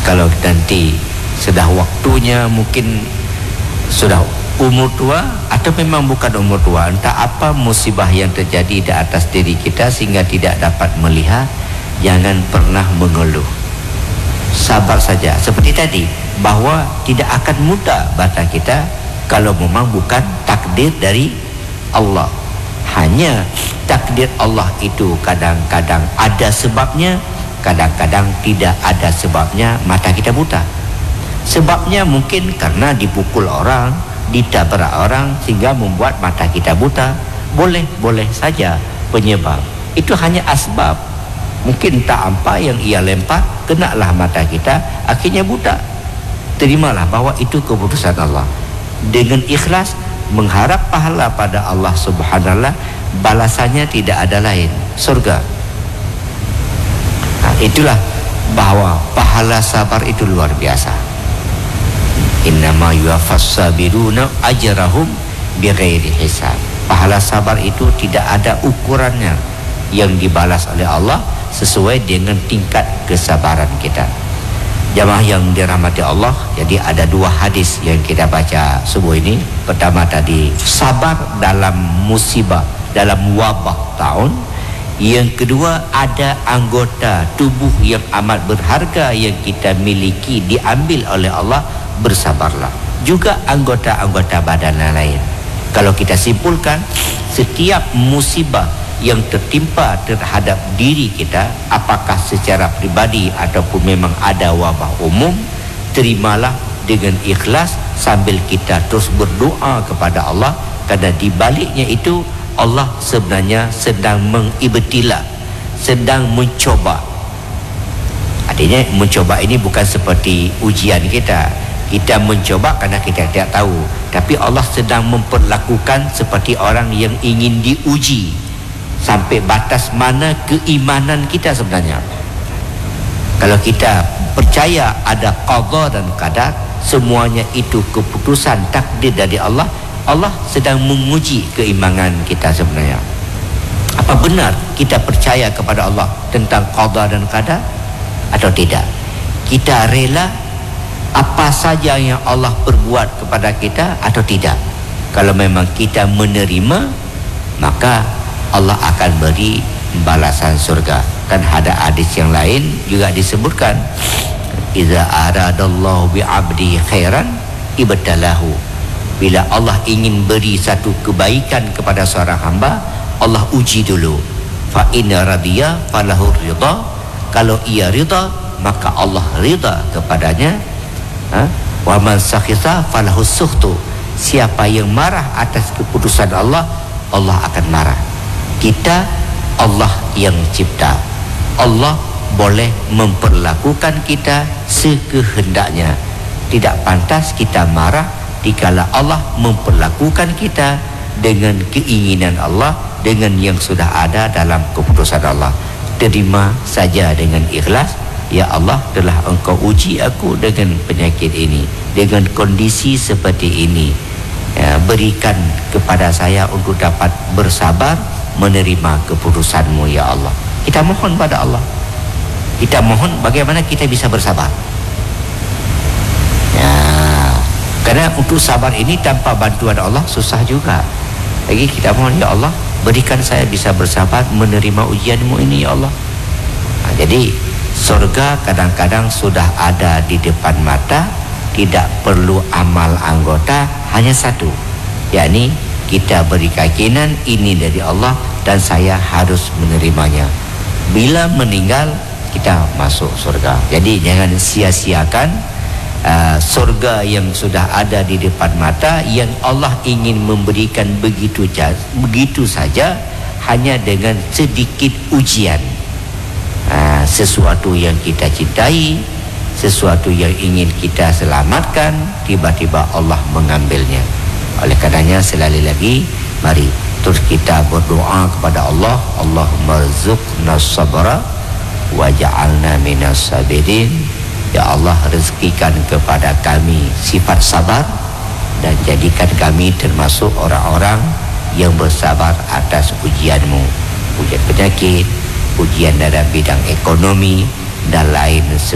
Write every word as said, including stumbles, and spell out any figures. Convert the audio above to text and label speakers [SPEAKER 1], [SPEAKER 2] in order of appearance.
[SPEAKER 1] kalau nanti sudah waktunya, mungkin sudah umur tua atau memang bukan umur tua, entah apa musibah yang terjadi di atas diri kita sehingga tidak dapat melihat, jangan pernah mengeluh, sabar saja. Seperti tadi, bahwa tidak akan mudah bata kita kalau memang bukan takdir dari Allah. Hanya takdir Allah itu kadang-kadang ada sebabnya, kadang-kadang tidak ada sebabnya, mata kita buta. Sebabnya mungkin karena dipukul orang, ditabrak orang sehingga membuat mata kita buta. Boleh, boleh saja penyebab. Itu hanya asbab. Mungkin tak apa yang ia lempar, kenalah mata kita, akhirnya buta. Terimalah bahwa itu keputusan Allah. Dengan ikhlas mengharap pahala pada Allah Subhanahu wa taala, balasannya tidak ada lain, surga. Nah, itulah bahwa pahala sabar itu luar biasa. Innama yuwaffas sabiruna ajrahum bighairi hisab. Pahala sabar itu tidak ada ukurannya, yang dibalas oleh Allah sesuai dengan tingkat kesabaran kita. Jamaah yang dirahmati Allah, jadi ada dua hadis yang kita baca subuh ini. Pertama tadi, sabar dalam musibah, dalam wabah tahun. Yang kedua, ada anggota tubuh yang amat berharga yang kita miliki diambil oleh Allah, bersabarlah. Juga anggota-anggota badan lain. Kalau kita simpulkan, setiap musibah yang tertimpa terhadap diri kita, apakah secara pribadi ataupun memang ada wabah umum, terimalah dengan ikhlas sambil kita terus berdoa kepada Allah, karena di baliknya itu Allah sebenarnya sedang mengibtila, sedang mencoba. Artinya mencoba ini bukan seperti ujian kita. Kita mencoba karena kita tidak tahu, tapi Allah sedang memperlakukan seperti orang yang ingin diuji, sampai batas mana keimanan kita sebenarnya. Kalau kita percaya ada qada dan qadar, semuanya itu keputusan takdir dari Allah, Allah sedang menguji keimanan kita sebenarnya. Apa benar kita percaya kepada Allah tentang qada dan qadar atau tidak? Kita rela apa saja yang Allah perbuat kepada kita atau tidak? Kalau memang kita menerima, maka Allah akan beri balasan surga. Kan ada hadis yang lain juga disebutkan, iza aradallahu bi'abdi khairan ibtalahu. Bila Allah ingin beri satu kebaikan kepada seorang hamba, Allah uji dulu. Fa in radiya falahu ridha. Kalau ia ridha, maka Allah ridha kepadanya. Ha? Wa man sakhita falahu sukhtu. Siapa yang marah atas keputusan Allah, Allah akan marah. Kita, Allah yang cipta. Allah boleh memperlakukan kita sekehendaknya. Tidak pantas kita marah dikala Allah memperlakukan kita dengan keinginan Allah, dengan yang sudah ada dalam keputusan Allah. Terima saja dengan ikhlas. Ya Allah, telah Engkau uji aku dengan penyakit ini, dengan kondisi seperti ini. Ya, berikan kepada saya untuk dapat bersabar menerima keputusan-Mu ya Allah. Kita mohon pada Allah. Kita mohon bagaimana kita bisa bersabar. Ya, karena untuk sabar ini tanpa bantuan Allah susah juga. Lagi kita mohon, ya Allah, berikan saya bisa bersabar menerima ujian-Mu ini ya Allah. Nah, jadi surga kadang-kadang sudah ada di depan mata, tidak perlu amal anggota, hanya satu, yakni kita beri keyakinan ini dari Allah dan saya harus menerimanya. Bila meninggal, kita masuk surga. Jadi jangan sia-siakan uh, surga yang sudah ada di depan mata, yang Allah ingin memberikan begitu begitu saja, hanya dengan sedikit ujian. uh, Sesuatu yang kita cintai, sesuatu yang ingin kita selamatkan, tiba-tiba Allah mengambilnya. Oleh karenanya sekali lagi, mari terus kita berdoa kepada Allah. Allahumma rzuqna sabra waj'alna minas sabirin. Ya Allah, rezekikan kepada kami sifat sabar dan jadikan kami termasuk orang-orang yang bersabar atas ujian-Mu, ujian penyakit, ujian dalam bidang ekonomi dan lain sebagainya.